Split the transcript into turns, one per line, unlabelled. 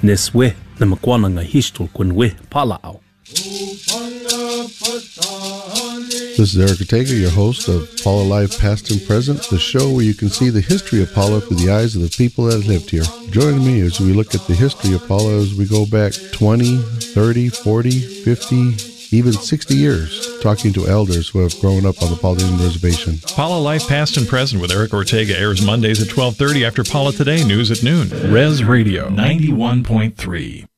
Neswe na makwana nga hishtul kunwe palao.
This is Eric Ortega, your host of Paula Live Past and Present, the show where you can see the history of Paula through the eyes of the people that lived here. Join me as we look at the history of Paula as we go back 20, 30, 40, 50, even 60 years, talking to elders who have grown up on the Polynesian Reservation.
Paula Life Past and Present with Eric Ortega airs Mondays at 12:30 after Paula Today News at noon. Res Radio 91.3.